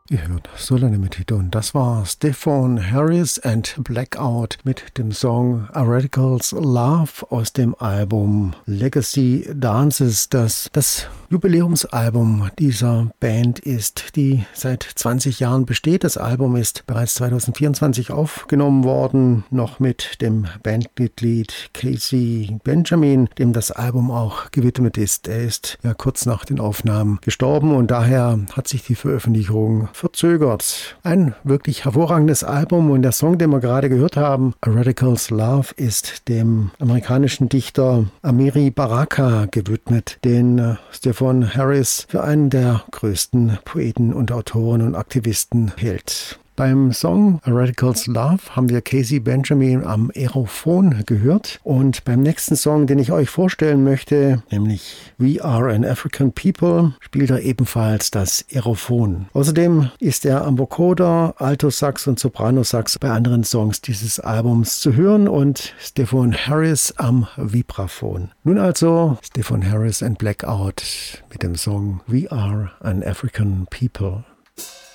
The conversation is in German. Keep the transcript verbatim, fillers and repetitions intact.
Ihr hört Solanimity und das war Stefan Harris and Blackout mit dem Song A Radical's Love aus dem Album Legacy Dances, das das Jubiläumsalbum dieser Band ist, die seit zwanzig Jahren besteht. Das Album ist bereits zwanzig vierundzwanzig aufgenommen worden, noch mit dem Bandmitglied Casey Benjamin, dem das Album auch gewidmet ist. Er ist ja kurz nach den Aufnahmen gestorben und daher hat sich die Veröffentlichung verzögert. Ein wirklich hervorragendes Album und der Song, den wir gerade gehört haben, A Radical's Love, ist dem amerikanischen Dichter Amiri Baraka gewidmet, den äh, Stefan Harris für einen der größten Poeten und Autoren und Aktivisten hält. Beim Song A Radical's Love haben wir Casey Benjamin am Aerophon gehört und beim nächsten Song, den ich euch vorstellen möchte, nämlich We Are an African People, spielt er ebenfalls das Aerophon. Außerdem ist er am Vocoder, Altosax und Sopranosax bei anderen Songs dieses Albums zu hören und Stefan Harris am Vibraphon. Nun also Stefan Harris and Blackout mit dem Song We Are an African People.